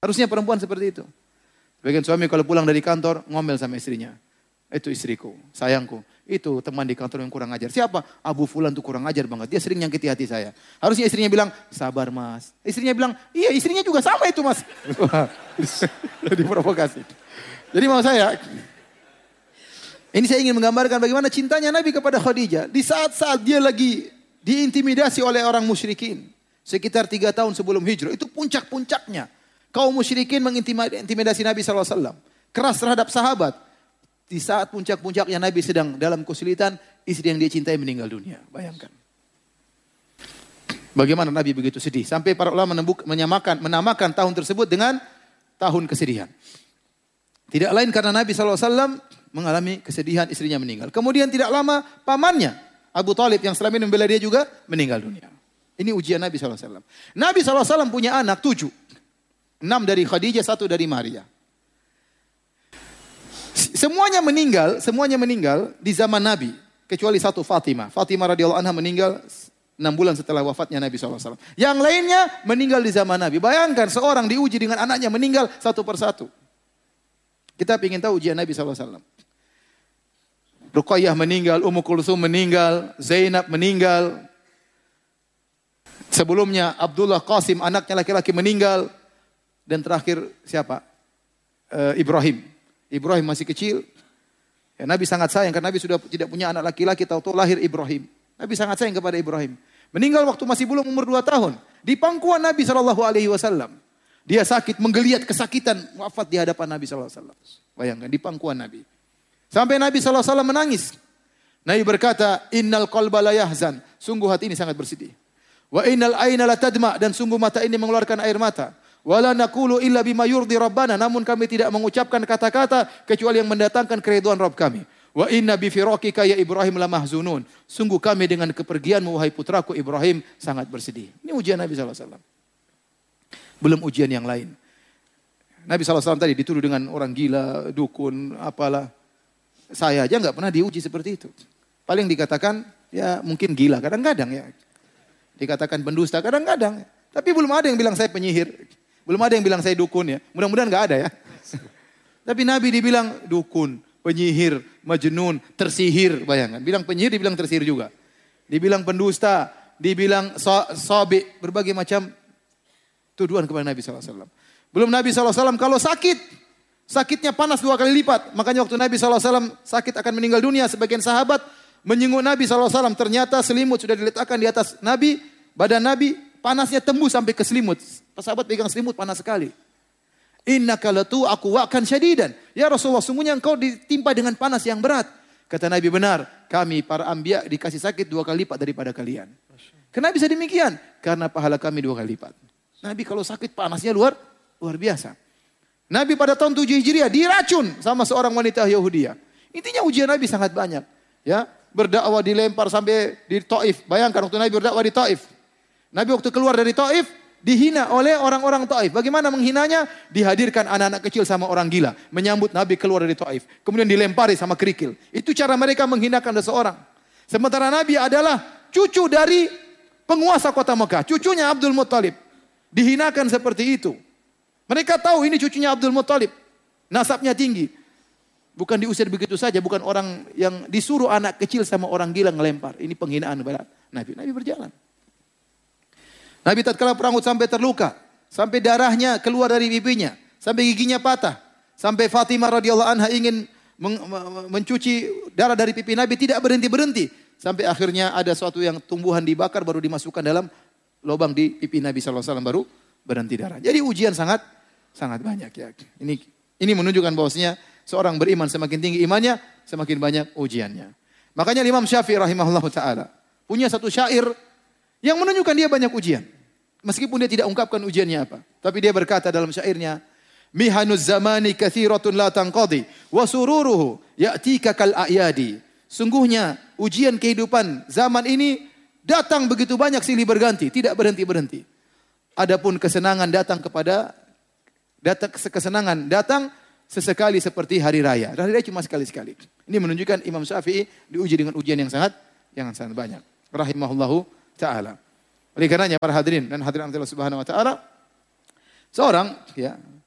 Harusnya perempuan seperti itu. Sebagian suami kalau pulang dari kantor, ngomel sama istrinya. Itu istriku, sayangku. Itu teman di kantor yang kurang ajar. Siapa? Abu Fulan tuh kurang ajar banget. Dia sering nyakiti hati saya. Harusnya istrinya bilang, sabar mas. Istrinya bilang, iya istrinya juga sama itu mas. Jadi provokasi. Jadi mau saya, ini saya ingin menggambarkan bagaimana cintanya Nabi kepada Khadijah. Di saat-saat dia lagi diintimidasi oleh orang musyrikin. Sekitar 3 tahun sebelum hijrah. Itu puncak-puncaknya. Kaum musyrikin mengintimidasi Nabi SAW. Keras terhadap sahabat. Di saat puncak-puncaknya Nabi sedang dalam kesulitan, istri yang dia cintai meninggal dunia. Bayangkan. Bagaimana Nabi begitu sedih. Sampai para ulama menamakan tahun tersebut dengan tahun kesedihan. Tidak lain karena Nabi SAW mengalami kesedihan istrinya meninggal. Kemudian tidak lama pamannya, Abu Talib yang selama ini membela dia juga meninggal dunia. Ini ujian Nabi SAW. Nabi SAW punya anak 7. 6 dari Khadijah, 1 dari Maria. Semuanya meninggal di zaman Nabi. Kecuali 1 Fatimah. Fatimah radhiyallahu anha meninggal 6 bulan setelah wafatnya Nabi SAW. Yang lainnya meninggal di zaman Nabi. Bayangkan seorang diuji dengan anaknya meninggal satu persatu. Kita ingin tahu ujian Nabi SAW. Ruqayyah meninggal, Ummu Kulsum meninggal, Zainab meninggal. Sebelumnya Abdullah Qasim anaknya laki-laki meninggal. Dan terakhir siapa? Ibrahim. Ibrahim masih kecil. Ya, Nabi sangat sayang karena Nabi sudah tidak punya anak laki-laki, tahu-tahu lahir Ibrahim. Nabi sangat sayang kepada Ibrahim. Meninggal waktu masih belum umur 2 tahun. Di pangkuan Nabi SAW. Dia sakit, menggeliat kesakitan, wafat di hadapan Nabi SAW. Bayangkan, di pangkuan Nabi. Sampai Nabi SAW menangis. Nabi berkata, innal qalba la yahzan. Sungguh hati ini sangat bersedih. Wa innal aina la tadma. Dan sungguh mata ini mengeluarkan air mata. Wala naqulu illa bima yurdi rabbana. Namun kami tidak mengucapkan kata-kata kecuali yang mendatangkan keridhaan Rabb kami. Wa inna bi firaqika ya Ibrahim la mahzunun. Sungguh kami dengan kepergianmu wahai putraku Ibrahim sangat bersedih. Ini ujian Nabi SAW. Belum ujian yang lain. Nabi SAW tadi dituduh dengan orang gila, dukun, apalah. Saya aja enggak pernah diuji seperti itu. Paling dikatakan ya mungkin gila kadang-kadang ya. Dikatakan pendusta kadang-kadang. Tapi belum ada yang bilang saya penyihir. Belum ada yang bilang saya dukun ya. Mudah-mudahan enggak ada ya. Tapi Nabi dibilang dukun, penyihir, majnun, tersihir. Bayangkan. Bilang penyihir, dibilang tersihir juga. Dibilang pendusta, dibilang sobi. Berbagai macam tuduhan kepada Nabi SAW. Belum Nabi SAW kalau sakit. Sakitnya panas 2 kali lipat. Makanya waktu Nabi SAW sakit akan meninggal dunia. Sebagian sahabat menyenguk Nabi SAW. Ternyata selimut sudah diletakkan di atas Nabi. Badan Nabi panasnya tembus sampai ke selimut. Sahabat pegang selimut panas sekali. Innaka latu aku wakan syadidan. Ya Rasulullah, sungguhnya engkau ditimpa dengan panas yang berat. Kata Nabi, benar. Kami para anbiya dikasih sakit 2 kali lipat daripada kalian. Kenapa bisa demikian? Karena pahala kami 2 kali lipat. Nabi kalau sakit panasnya luar biasa. Nabi pada tahun 7 Hijriah diracun sama seorang wanita Yahudiyah. Intinya ujian Nabi sangat banyak. Ya, berdakwah dilempar sampai di Taif. Bayangkan waktu Nabi berdakwah di Taif. Nabi waktu keluar dari Taif dihina oleh orang-orang Taif. Bagaimana menghinanya? Dihadirkan anak-anak kecil sama orang gila. Menyambut Nabi keluar dari Taif. Kemudian dilempari sama kerikil. Itu cara mereka menghinakan seseorang. Sementara Nabi adalah cucu dari penguasa kota Mekah. Cucunya Abdul Muttalib. Dihinakan seperti itu. Mereka tahu ini cucunya Abdul Muttalib. Nasabnya tinggi. Bukan diusir begitu saja. Bukan orang yang disuruh anak kecil sama orang gila ngelempar. Ini penghinaan kepada Nabi. Nabi berjalan. Nabi tatkala perang Uhud sampai terluka, sampai darahnya keluar dari pipinya, sampai giginya patah, sampai Fatimah radhiyallahu anha ingin mencuci darah dari pipi Nabi tidak berhenti-berhenti, sampai akhirnya ada suatu yang tumbuhan dibakar baru dimasukkan dalam lubang di pipi Nabi sallallahu alaihi wasallam baru berhenti darah. Jadi ujian sangat banyak ya. Ini menunjukkan bahwasanya seorang beriman semakin tinggi imannya, semakin banyak ujiannya. Makanya Imam Syafi'i rahimahullahu taala punya satu syair yang menunjukkan dia banyak ujian. Meskipun dia tidak ungkapkan ujiannya apa. Tapi dia berkata dalam syairnya, mihanuz zamani kathiratun la tanqadi wa sururuhu ya'tika kal a'yadi. Sungguhnya ujian kehidupan zaman ini datang begitu banyak silih berganti, tidak berhenti-berhenti. Adapun kesenangan datang sesekali seperti hari raya. Hari raya cuma sekali-sekali. Ini menunjukkan Imam Syafi'i diuji dengan ujian yang sangat banyak. Rahimahullahu ta'ala. Oleh karenanya para hadirin dan hadirat Allah Subhanahu wa taala, seorang ya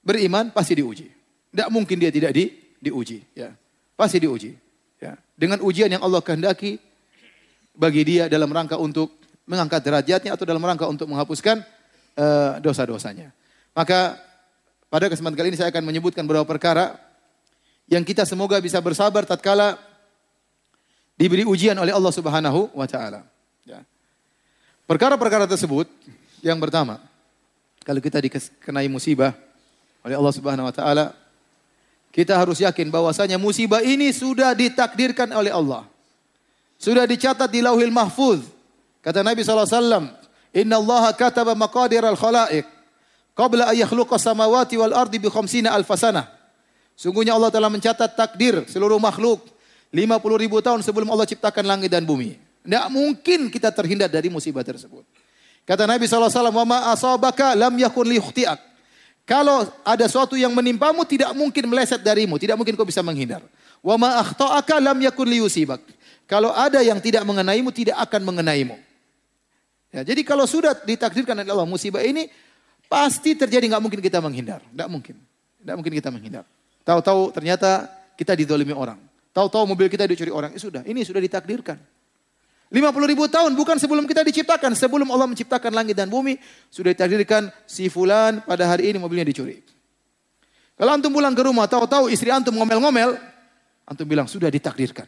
beriman pasti diuji. Tidak mungkin dia tidak diuji. Ya. Pasti diuji. Ya. Dengan ujian yang Allah kehendaki bagi dia dalam rangka untuk mengangkat derajatnya atau dalam rangka untuk menghapuskan dosa-dosanya. Maka pada kesempatan kali ini saya akan menyebutkan beberapa perkara yang kita semoga bisa bersabar tatkala diberi ujian oleh Allah Subhanahu wa taala. Ya. Perkara-perkara tersebut yang pertama, kalau kita dikenai musibah oleh Allah Subhanahu wa taala, kita harus yakin bahwasanya musibah ini sudah ditakdirkan oleh Allah. Sudah dicatat di Lauhil Mahfuz. Kata Nabi sallallahu alaihi wasallam, "Innallaha kataba maqadir al-khalaiq qabla an yakhluqa samawati wal ardi bi 50 alf sanah." Sungguhnya Allah telah mencatat takdir seluruh makhluk 50.000 tahun sebelum Allah ciptakan langit dan bumi. Tidak mungkin kita terhindar dari musibah tersebut. Kata Nabi sallallahu alaihi wasallam, "Wa ma asabaka lam yakun liyukhti'ak." Kalau ada sesuatu yang menimpamu tidak mungkin meleset darimu, tidak mungkin kau bisa menghindar. Wa ma akhta'aka lam yakun liyusibak. Kalau ada yang tidak mengenaimu tidak akan mengenaimu. Ya, jadi kalau sudah ditakdirkan oleh Allah musibah ini pasti terjadi, enggak mungkin kita menghindar, enggak mungkin. Enggak mungkin kita menghindar. Tahu-tahu ternyata kita dizalimi orang. Tahu-tahu mobil kita dicuri orang. Ini sudah ditakdirkan. 50.000 tahun bukan sebelum kita diciptakan. Sebelum Allah menciptakan langit dan bumi. Sudah ditakdirkan si fulan pada hari ini mobilnya dicuri. Kalau antum pulang ke rumah, tahu-tahu istri antum ngomel-ngomel. Antum bilang sudah ditakdirkan.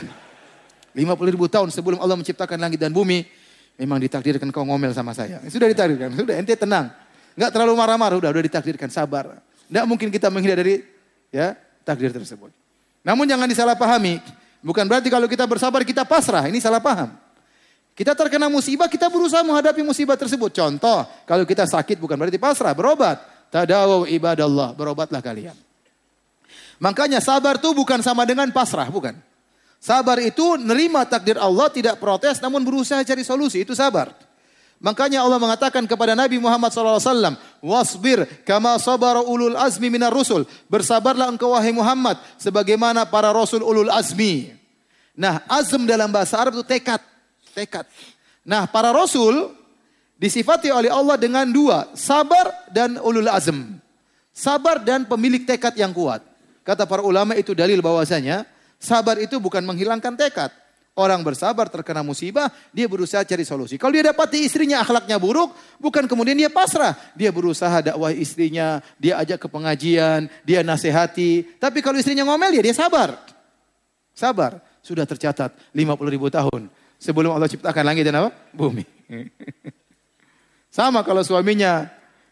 50.000 tahun sebelum Allah menciptakan langit dan bumi. Memang ditakdirkan kau ngomel sama saya. Sudah ditakdirkan. Sudah ente tenang. Enggak terlalu marah-marah. Udah ditakdirkan, sabar. Enggak mungkin kita menghindar dari takdir tersebut. Namun jangan disalahpahami. Bukan berarti kalau kita bersabar kita pasrah. Ini salah paham. Kita terkena musibah, kita berusaha menghadapi musibah tersebut. Contoh, kalau kita sakit bukan berarti pasrah. Berobat. Tadawaw ibadallah. Berobatlah kalian. Makanya sabar itu bukan sama dengan pasrah. Bukan. Sabar itu nerima takdir Allah, tidak protes, namun berusaha cari solusi. Itu sabar. Makanya Allah mengatakan kepada Nabi Muhammad SAW, "Wasbir kama sabara ulul azmi minar rusul." Bersabarlah engkau wahai Muhammad sebagaimana para rasul ulul azmi. Nah, azm dalam bahasa Arab itu tekad. Tekad. Nah, para rasul disifati oleh Allah dengan dua, sabar dan ulul azm. Sabar dan pemilik tekad yang kuat. Kata para ulama itu dalil bahwasanya sabar itu bukan menghilangkan tekad. Orang bersabar terkena musibah, dia berusaha cari solusi. Kalau dia dapati istrinya akhlaknya buruk, bukan kemudian dia pasrah. Dia berusaha dakwah istrinya, dia ajak ke pengajian, dia nasihati. Tapi kalau istrinya ngomel, dia sabar. Sabar. Sudah tercatat 50.000 tahun sebelum Allah ciptakan langit dan apa? Bumi. Sama kalau suaminya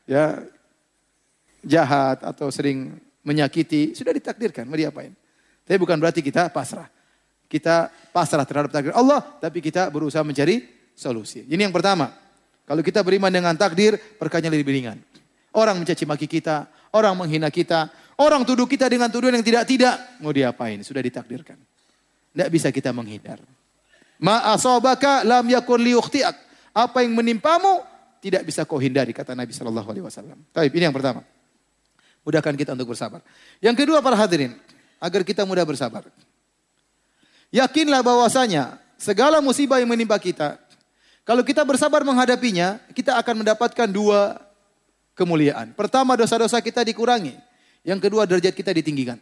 jahat atau sering menyakiti, sudah ditakdirkan, mau diapain? Tapi bukan berarti kita pasrah. Kita pasrah terhadap takdir Allah, tapi kita berusaha mencari solusi. Ini yang pertama. Kalau kita beriman dengan takdir, perkara lebih ringan. Orang mencaci maki kita, orang menghina kita, orang tuduh kita dengan tuduhan yang tidak-tidak, mau diapain? Sudah ditakdirkan. Tidak bisa kita menghindar. Ma asabaka lam yakun liyukhti'ak. Apa yang menimpamu tidak bisa kau hindari, kata Nabi sallallahu alaihi wasallam. Baik, ini yang pertama. Mudahkan kita untuk bersabar. Yang kedua para hadirin, agar kita mudah bersabar. Yakinlah bahwasanya segala musibah yang menimpa kita, kalau kita bersabar menghadapinya, kita akan mendapatkan dua kemuliaan. Pertama, dosa-dosa kita dikurangi. Yang kedua, derajat kita ditinggikan.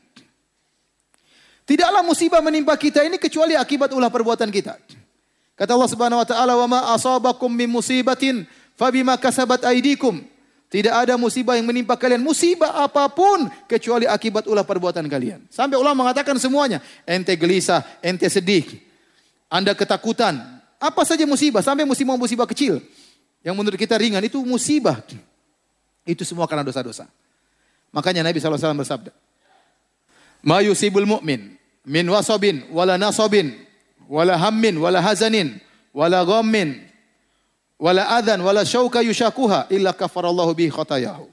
Tidaklah musibah menimpa kita ini kecuali akibat ulah perbuatan kita. Kata Allah Subhanahu wa taala, "Wa ma asabakum min musibatin fabima kasabat aydikum." Tidak ada musibah yang menimpa kalian, musibah apapun kecuali akibat ulah perbuatan kalian. Sampai ulama mengatakan semuanya. Ente gelisah, ente sedih, Anda ketakutan. Apa saja musibah, sampai musibah kecil. Yang menurut kita ringan, itu musibah. Itu semua karena dosa-dosa. Makanya Nabi SAW bersabda, "Ma yusibul mu'min min wasabin, wala nasabin, wala hammin, wala hazanin, wala ghammin, wala adhan wala syauka yushakuha illa kafarallahu bihi khatayahu."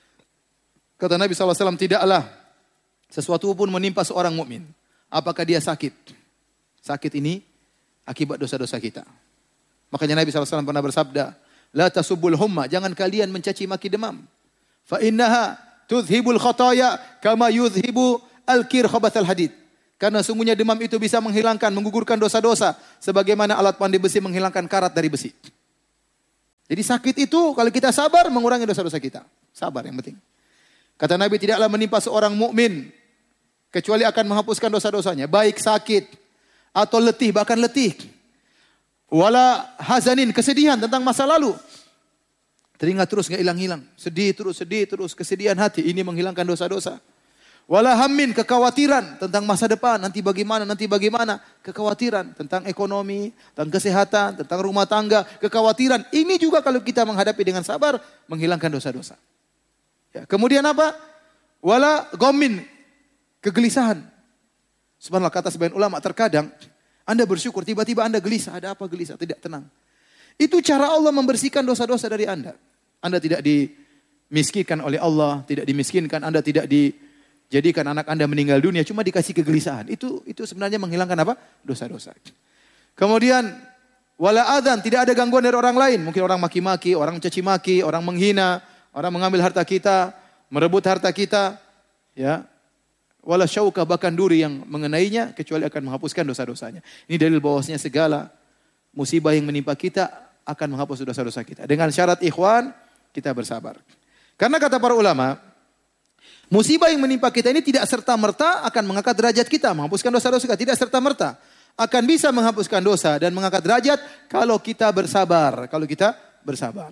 Kata Nabi SAW, tidaklah sesuatu pun menimpa seorang mukmin. Apakah dia sakit? Sakit ini akibat dosa-dosa kita. Makanya Nabi SAW pernah bersabda, "La tasubul humma." Jangan kalian mencaci maki demam. Fa innaha tudhibul khataya kama yudhibu al-kir khabathal hadid. Karena sungguhnya demam itu bisa menghilangkan, menggugurkan dosa-dosa. Sebagaimana alat pandai besi menghilangkan karat dari besi. Jadi sakit itu kalau kita sabar mengurangi dosa-dosa kita. Sabar yang penting. Kata Nabi, tidaklah menimpa seorang mukmin kecuali akan menghapuskan dosa-dosanya, baik sakit atau letih, bahkan letih. Wala hazanin, kesedihan tentang masa lalu. Teringat terus enggak hilang-hilang, sedih terus, kesedihan hati, ini menghilangkan dosa-dosa. Wala hammin, kekhawatiran tentang masa depan, nanti bagaimana, kekhawatiran tentang ekonomi, tentang kesehatan, tentang rumah tangga, kekhawatiran. Ini juga kalau kita menghadapi dengan sabar, menghilangkan dosa-dosa. Ya, kemudian apa? Wala ghammin, kegelisahan. Subhanallah, kata sebagian ulama, terkadang Anda bersyukur, tiba-tiba Anda gelisah. Ada apa gelisah? Tidak tenang. Itu cara Allah membersihkan dosa-dosa dari Anda. Anda tidak dimiskinkan oleh Allah, tidak dimiskinkan, Anda tidak dijadikan anak Anda meninggal dunia, cuma dikasih kegelisahan. Itu sebenarnya menghilangkan apa? Dosa-dosa. Kemudian wala adzan, tidak ada gangguan dari orang lain. Mungkin orang maki-maki, orang caci maki, orang menghina, orang mengambil harta kita, merebut harta kita, ya. Wala syauka, bahkan duri yang mengenainya kecuali akan menghapuskan dosa-dosanya. Ini dalil bahwasanya segala musibah yang menimpa kita akan menghapus dosa-dosa kita. Dengan syarat ikhwan, kita bersabar. Karena kata para ulama, musibah yang menimpa kita ini tidak serta-merta akan mengangkat derajat kita, menghapuskan dosa-dosa kita. Tidak serta-merta. Akan bisa menghapuskan dosa dan mengangkat derajat kalau kita bersabar. Kalau kita bersabar.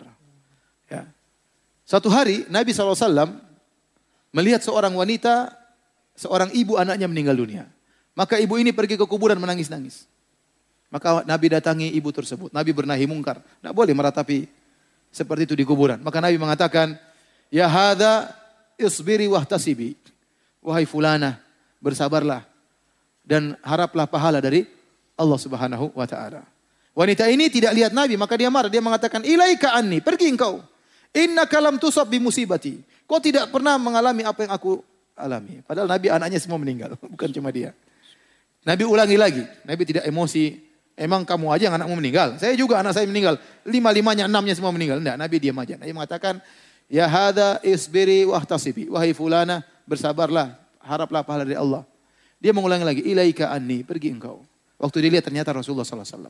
Ya. Suatu hari Nabi SAW melihat seorang wanita, seorang ibu anaknya meninggal dunia. Maka ibu ini pergi ke kuburan menangis-nangis. Maka Nabi datangi ibu tersebut. Nabi bernahi mungkar. Tidak boleh meratapi seperti itu di kuburan. Maka Nabi mengatakan, ya hadza isbiri wahtasibi. Wahai fulana, bersabarlah. Dan haraplah pahala dari Allah Subhanahu wa ta'ala. Wanita ini tidak lihat Nabi, maka dia marah. Dia mengatakan, ilaika anni, pergi engkau. Innaka lam tusab bi musibati. Kau tidak pernah mengalami apa yang aku alami. Padahal Nabi anaknya semua meninggal, bukan cuma dia. Nabi ulangi lagi. Nabi tidak emosi. Emang kamu aja yang anakmu meninggal? Saya juga anak saya meninggal. 5-5-nya, 6-nya semua meninggal. Enggak, Nabi diam aja. Nabi mengatakan, ya hadza isbiri wahtasibi. Wahai fulana, bersabarlah, haraplah pahala dari Allah. Dia mengulangi lagi, ilaika anni, pergi engkau. Waktu dia lihat ternyata Rasulullah SAW.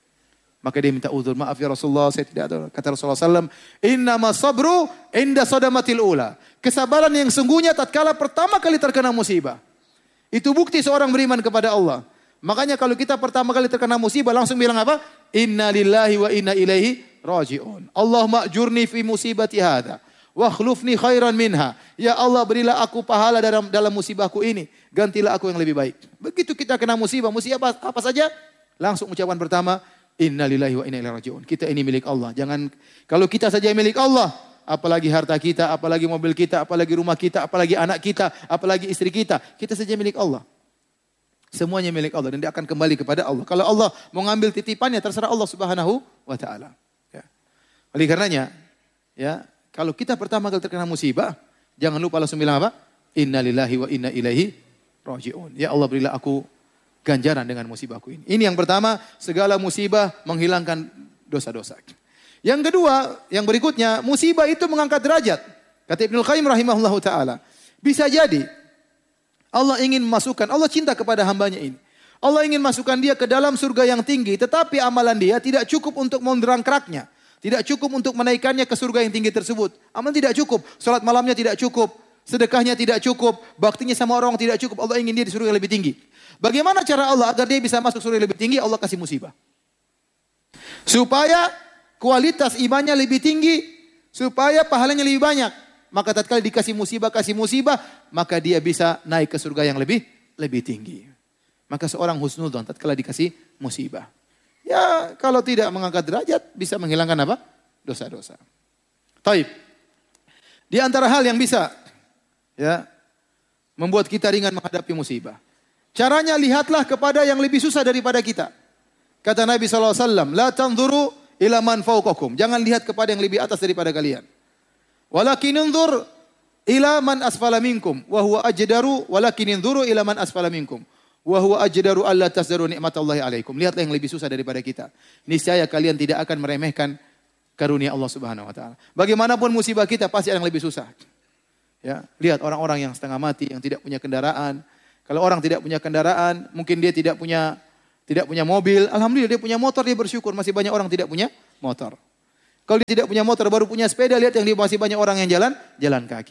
Maka dia minta uzur, maaf ya Rasulullah, saya tidak tahu. Kata Rasulullah SAW, innama sabru inda sadamatil ula. Kesabaran yang sungguhnya tatkala pertama kali terkena musibah. Itu bukti seorang beriman kepada Allah. Makanya kalau kita pertama kali terkena musibah langsung bilang apa? Inna lillahi wa inna ilaihi raji'un. Allahumma ajurni fi musibati hadha. Wa akhlufni khairan minha. Ya Allah, berilah aku pahala dalam musibahku ini. Gantilah aku yang lebih baik. Begitu kita kena musibah apa saja, langsung ucapan pertama, inna lillahi wa inna ilaihi raji'un. Kita ini milik Allah. Jangan, kalau kita saja milik Allah, apalagi harta kita, apalagi mobil kita, apalagi rumah kita, apalagi anak kita, apalagi istri kita. Kita saja milik Allah. Semuanya milik Allah dan dia akan kembali kepada Allah. Kalau Allah mau ngambil titipannya, terserah Allah Subhanahu wa ta'ala. Ya. Oleh karenanya, ya, kalau kita pertama kali terkena musibah, jangan lupa langsung bilang apa? Inna lillahi wa inna ilaihi raji'un. Ya Allah, berilah aku ganjaran dengan musibahku ini. Ini yang pertama, segala musibah menghilangkan dosa-dosa. Yang kedua, yang berikutnya, musibah itu mengangkat derajat. Kata Ibnul Qayyim rahimahullahu ta'ala. Bisa jadi, Allah ingin memasukkan, Allah cinta kepada hambanya ini. Allah ingin masukkan dia ke dalam surga yang tinggi, tetapi amalan dia tidak cukup untuk mendongkraknya. Tidak cukup untuk menaikkannya ke surga yang tinggi tersebut. Amalan tidak cukup, salat malamnya tidak cukup, sedekahnya tidak cukup, baktinya sama orang tidak cukup. Allah ingin dia di surga yang lebih tinggi. Bagaimana cara Allah agar dia bisa masuk surga yang lebih tinggi? Allah kasih musibah. Supaya kualitas imannya lebih tinggi, supaya pahalanya lebih banyak. Maka tatkala dikasih musibah, maka dia bisa naik ke surga yang lebih tinggi. Maka seorang husnudzon tatkala dikasih musibah. Ya, kalau tidak mengangkat derajat, bisa menghilangkan apa? Dosa-dosa. Taib. Di antara hal yang bisa, ya, membuat kita ringan menghadapi musibah. Caranya lihatlah kepada yang lebih susah daripada kita. Kata Nabi SAW, la tanzuru ila man fawqakum. Jangan lihat kepada yang lebih atas daripada kalian. Walakin unzur ila man asfala minkum wa huwa ajdaru walakin unzuru ila man asfala minkum wa huwa ajdaru alla tasdaru nikmatallahi alaikum. Lihatlah yang lebih susah daripada kita. Niscaya kalian tidak akan meremehkan karunia Allah Subhanahu wa taala. Bagaimanapun musibah kita pasti ada yang lebih susah. Ya, lihat orang-orang yang setengah mati, yang tidak punya kendaraan. Kalau orang tidak punya kendaraan, mungkin dia tidak punya mobil, alhamdulillah dia punya motor, dia bersyukur. Masih banyak orang tidak punya motor. Kalau dia tidak punya motor, baru punya sepeda, lihat yang dia masih banyak orang yang jalan kaki.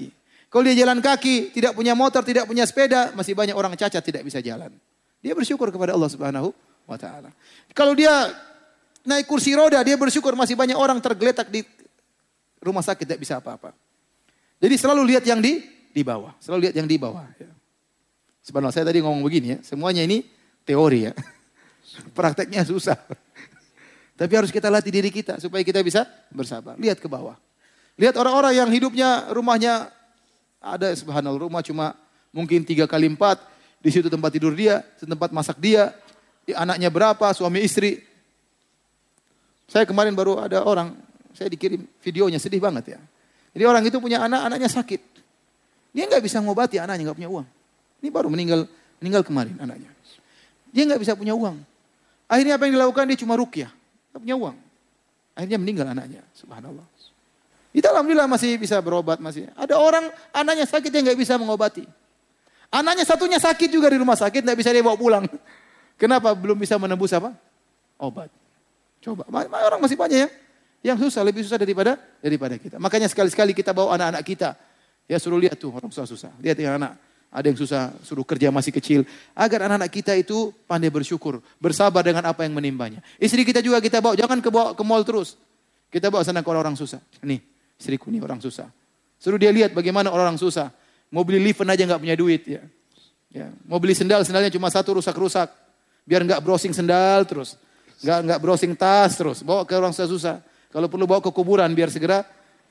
Kalau dia jalan kaki, tidak punya motor, tidak punya sepeda, masih banyak orang cacat tidak bisa jalan. Dia bersyukur kepada Allah Subhanahu wa taala. Kalau dia naik kursi roda, dia bersyukur masih banyak orang tergeletak di rumah sakit tidak bisa apa-apa. Jadi selalu lihat yang di bawah, selalu lihat yang di bawah. Ya. Subhanallah, saya tadi ngomong begini ya, semuanya ini teori ya. Prakteknya susah. Tapi harus kita latih diri kita supaya kita bisa bersabar. Lihat ke bawah. Lihat orang-orang yang hidupnya, rumahnya ada, subhanallah, rumah cuma mungkin 3x4. Di situ tempat tidur dia, tempat masak dia. Anaknya berapa, suami istri. Saya kemarin baru ada orang, saya dikirim videonya, sedih banget ya. Jadi orang itu punya anak, anaknya sakit. Dia nggak bisa ngobati anaknya, nggak punya uang. Ini baru meninggal kemarin anaknya. Dia nggak bisa punya uang. Akhirnya apa yang dilakukan? Dia cuma ruqyah. Nggak punya uang. Akhirnya meninggal anaknya. Subhanallah. Kita alhamdulillah masih bisa berobat. Ada orang anaknya sakit yang nggak bisa mengobati. Anaknya satunya sakit juga di rumah sakit. Nggak bisa dia bawa pulang. Kenapa? Belum bisa menembus apa? Obat. Coba. Orang masih banyak ya. Yang susah, lebih susah daripada kita. Makanya sekali-sekali kita bawa anak-anak kita. Ya suruh lihat tuh orang susah-susah. Lihat yang anak. Ada yang susah, suruh kerja masih kecil. Agar anak-anak kita itu pandai bersyukur. Bersabar dengan apa yang menimbanya. Istri kita juga kita bawa. Jangan ke mall terus. Kita bawa sana ke orang susah. Nih, istriku nih orang susah. Suruh dia lihat bagaimana orang susah. Mau beli liven aja gak punya duit. Ya. Mau beli sendalnya cuma satu rusak-rusak. Biar gak browsing sendal terus. Gak browsing tas terus. Bawa ke orang susah-susah. Kalau perlu bawa ke kuburan biar segera.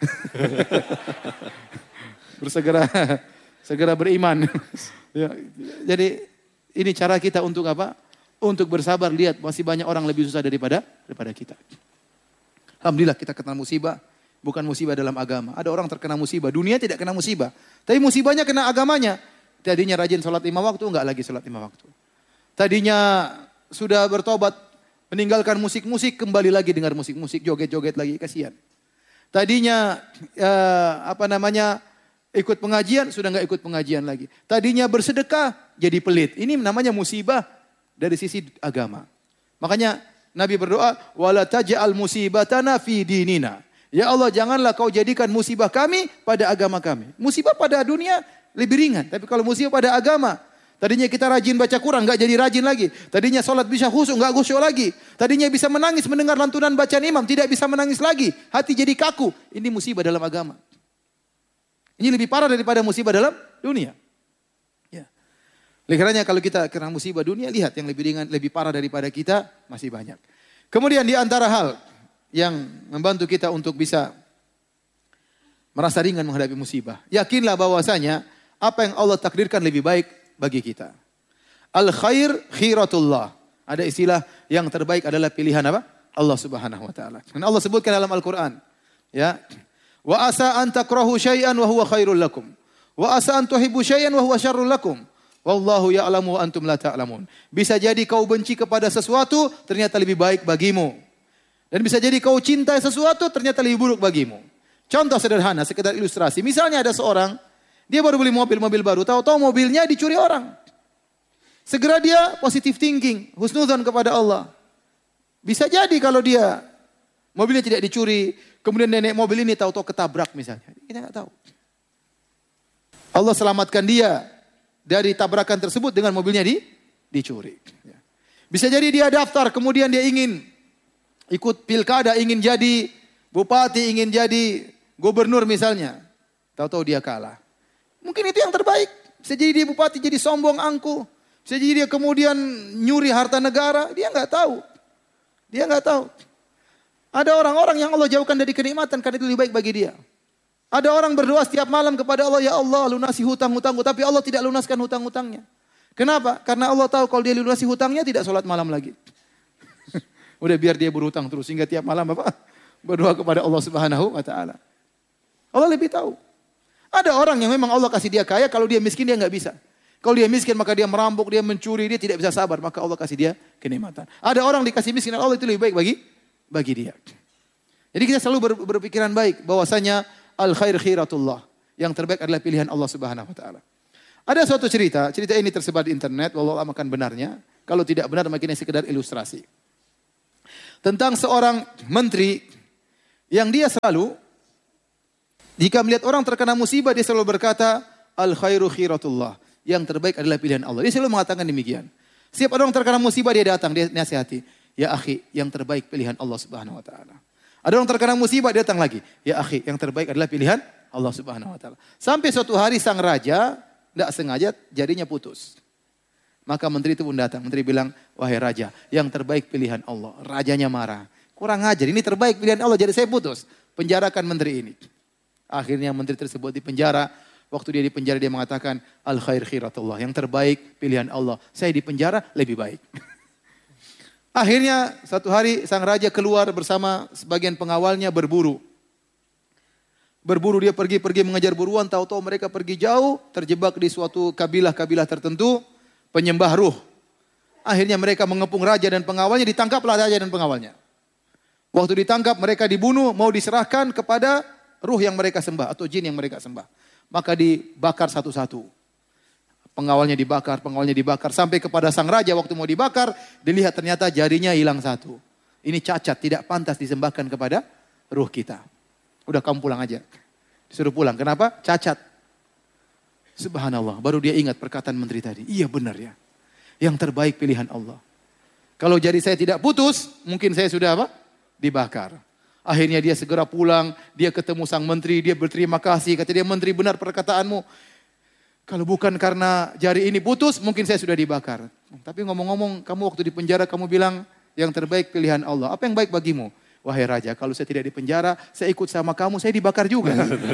Segera beriman. Ya, jadi ini cara kita untuk apa? Untuk bersabar. Lihat masih banyak orang lebih susah daripada kita. Alhamdulillah kita kena musibah. Bukan musibah dalam agama. Ada orang terkena musibah. Dunia tidak kena musibah. Tapi musibahnya kena agamanya. Tadinya rajin sholat 5 waktu. Enggak lagi sholat 5 waktu. Tadinya sudah bertobat. Meninggalkan musik-musik. Kembali lagi dengar musik-musik. Joget-joget lagi. Kasihan. Tadinya ikut pengajian, sudah enggak ikut pengajian lagi. Tadinya bersedekah, jadi pelit. Ini namanya musibah dari sisi agama. Makanya Nabi berdoa, wala taj'al musibatana fi dinina. Ya Allah, janganlah kau jadikan musibah kami pada agama kami. Musibah pada dunia lebih ringan, tapi kalau musibah pada agama, tadinya kita rajin baca Quran, enggak jadi rajin lagi. Tadinya salat bisa khusyuk, enggak khusyuk lagi. Tadinya bisa menangis mendengar lantunan bacaan imam, tidak bisa menangis lagi. Hati jadi kaku. Ini musibah dalam agama. Ini lebih parah daripada musibah dalam dunia. Ya. Oleh karenanya kalau kita kena musibah dunia, lihat yang lebih ringan, lebih parah daripada kita masih banyak. Kemudian di antara hal yang membantu kita untuk bisa merasa ringan menghadapi musibah. Yakinlah bahwasanya apa yang Allah takdirkan lebih baik bagi kita. Al khair khiratullah. Ada istilah yang terbaik adalah pilihan apa? Allah Subhanahu wa taala. Dan Allah sebutkan dalam Al-Qur'an, ya. Wa asa an takrahu syai'an wa huwa khairul lakum. Wa asa an tuhibbu syai'an wa huwa syarrul lakum. Wallahu ya'lamu wa antum la ta'lamun. Bisa jadi kau benci kepada sesuatu ternyata lebih baik bagimu. Dan bisa jadi kau cintai sesuatu ternyata lebih buruk bagimu. Contoh sederhana, sekedar ilustrasi. Misalnya ada seorang, dia baru beli mobil baru, tahu-tahu mobilnya dicuri orang. Segera dia positive thinking, husnudzon kepada Allah. Bisa jadi kalau dia mobilnya tidak dicuri, kemudian nenek mobil ini tahu-tahu ketabrak misalnya. Kita nggak tahu. Allah selamatkan dia dari tabrakan tersebut dengan mobilnya dicuri. Bisa jadi dia daftar, kemudian dia ingin ikut pilkada, ingin jadi bupati, ingin jadi gubernur misalnya. Tahu-tahu dia kalah. Mungkin itu yang terbaik. Bisa jadi dia bupati jadi sombong, angkuh. Bisa jadi dia kemudian nyuri harta negara. Dia nggak tahu. Ada orang-orang yang Allah jauhkan dari kenikmatan karena itu lebih baik bagi dia. Ada orang berdoa setiap malam kepada Allah, ya Allah lunasi hutang-hutangku. Tapi Allah tidak lunaskan hutang-hutangnya. Kenapa? Karena Allah tahu kalau dia lunasi hutangnya tidak sholat malam lagi. Udah biar dia berhutang terus hingga tiap malam apa? Berdoa kepada Allah Subhanahu wa taala. Allah lebih tahu. Ada orang yang memang Allah kasih dia kaya, kalau dia miskin dia nggak bisa. Kalau dia miskin maka dia merampok, dia mencuri, dia tidak bisa sabar, maka Allah kasih dia kenikmatan. Ada orang dikasih miskin, Allah itu lebih baik bagi dia. Jadi kita selalu berpikiran baik bahwasanya al khair khiratullah. Yang terbaik adalah pilihan Allah Subhanahu wa taala. Ada suatu cerita ini tersebar di internet, wallahu a'lam akan benarnya. Kalau tidak benar mungkin sekedar ilustrasi. Tentang seorang menteri yang dia selalu Jika melihat orang terkena musibah, dia selalu berkata, al khairu khiratullah. Yang terbaik adalah pilihan Allah. Dia selalu mengatakan demikian. Setiap orang terkena musibah, dia datang, dia nasihati. Ya akhi, yang terbaik pilihan Allah Subhanahu wa taala. Ada orang terkena musibah, dia datang lagi. Ya akhi, yang terbaik adalah pilihan Allah Subhanahu wa taala. Sampai suatu hari sang raja tidak sengaja jarinya putus. Maka menteri itu pun datang. Menteri bilang, wahai raja, yang terbaik pilihan Allah. Rajanya marah. Kurang ajar, ini terbaik pilihan Allah, jadi saya putus. Penjarakan menteri ini. Akhirnya menteri tersebut dipenjara. Waktu dia dipenjara dia mengatakan, al khair khiratullah. Yang terbaik pilihan Allah. Saya dipenjara lebih baik. Akhirnya satu hari sang raja keluar bersama sebagian pengawalnya berburu. Berburu dia pergi mengejar buruan. Tahu-tahu mereka pergi jauh. Terjebak di suatu kabilah-kabilah tertentu. Penyembah ruh. Akhirnya mereka mengepung raja dan pengawalnya. Ditangkaplah raja dan pengawalnya. Waktu ditangkap mereka dibunuh. Mau diserahkan kepada ruh yang mereka sembah. Atau jin yang mereka sembah. Maka dibakar satu-satu. Pengawalnya dibakar. Sampai kepada sang raja waktu mau dibakar. Dilihat ternyata jarinya hilang satu. Ini cacat, tidak pantas disembahkan kepada ruh kita. Udah kamu pulang aja. Disuruh pulang. Kenapa? Cacat. Subhanallah. Baru dia ingat perkataan menteri tadi. Iya benar ya. Yang terbaik pilihan Allah. Kalau jari saya tidak putus, mungkin saya sudah apa? Dibakar. Akhirnya dia segera pulang, dia ketemu sang menteri, dia berterima kasih. Kata dia, menteri benar perkataanmu. Kalau bukan karena jari ini putus, mungkin saya sudah dibakar. Tapi ngomong-ngomong, kamu waktu di penjara, kamu bilang yang terbaik pilihan Allah. Apa yang baik bagimu? Wahai raja, kalau saya tidak di penjara, saya ikut sama kamu, saya dibakar juga.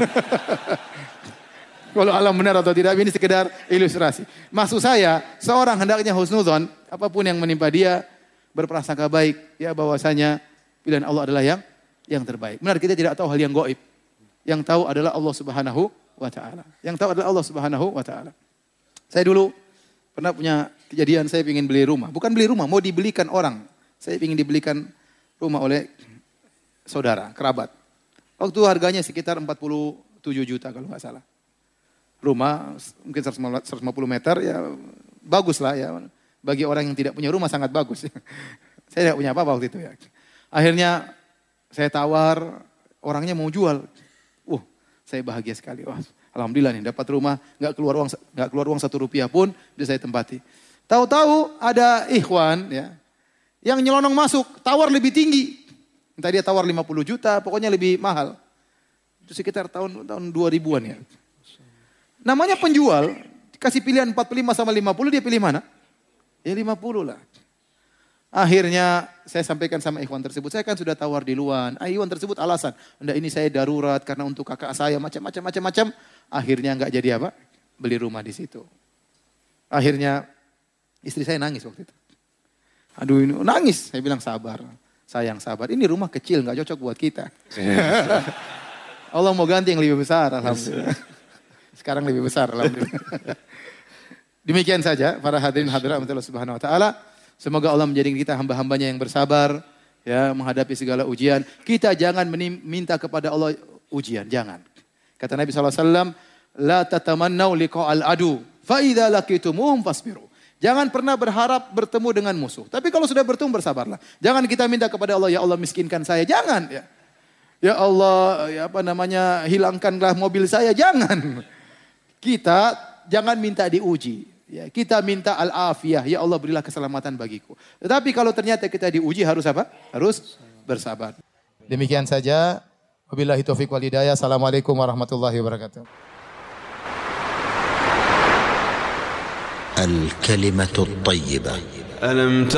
Kalau alam benar atau tidak, ini sekedar ilustrasi. Maksud saya, seorang hendaknya husnudzon, apapun yang menimpa dia, berprasangka baik, ya bahwasanya pilihan Allah adalah yang terbaik. Benar, kita tidak tahu hal yang gaib. Yang tahu adalah Allah Subhanahu wa ta'ala. Yang tahu adalah Allah Subhanahu wa ta'ala. Saya dulu pernah punya kejadian, saya ingin beli rumah. Bukan beli rumah, mau dibelikan orang. Saya ingin dibelikan rumah oleh saudara, kerabat. Waktu harganya sekitar 47 juta kalau nggak salah. Rumah mungkin 150 meter, ya bagus lah ya. Bagi orang yang tidak punya rumah sangat bagus. Saya tidak punya apa-apa waktu itu ya. Akhirnya saya tawar, orangnya mau jual. Saya bahagia sekali. Wah, alhamdulillah nih dapat rumah, nggak keluar uang 1 rupiah pun bisa saya tempati. Tahu-tahu ada ikhwan ya, yang nyelonong masuk, tawar lebih tinggi. Entah dia tawar 50 juta, pokoknya lebih mahal. Itu sekitar tahun 2000-an ya. Namanya penjual, kasih pilihan 45 sama 50, dia pilih mana? Ya 50 lah. Akhirnya saya sampaikan sama ikhwan tersebut, saya kan sudah tawar di luar. Ikhwan tersebut alasan, enggak ini saya darurat karena untuk kakak saya macam-macam. Akhirnya enggak jadi apa? Beli rumah di situ. Akhirnya istri saya nangis waktu itu. Aduh ini nangis, saya bilang sabar. Sayang sabar, ini rumah kecil enggak cocok buat kita. Allah mau ganti yang lebih besar, alhamdulillah. Sekarang lebih besar, alhamdulillah. Demikian saja para hadirin hadirat Allah Subhanahu wa taala. Semoga Allah menjadikan kita hamba-hambanya yang bersabar ya menghadapi segala ujian. Kita jangan minta kepada Allah ujian, jangan. Kata Nabi SAW, la tatamannau liqa'al adu, fa idza laqitumuhum fasbiru. Jangan pernah berharap bertemu dengan musuh. Tapi kalau sudah bertemu bersabarlah. Jangan kita minta kepada Allah, ya Allah miskinkan saya, jangan ya. Ya Allah, hilangkanlah mobil saya, jangan. Kita jangan minta diuji. Ya, kita minta al-afiyah, ya Allah berilah keselamatan bagiku. Tetapi kalau ternyata kita diuji harus apa? Harus bersabar. Demikian saja. Wabillahi taufiq wal hidayah. Assalamualaikum warahmatullahi wabarakatuh. Al-kalimatu at-thayyibah.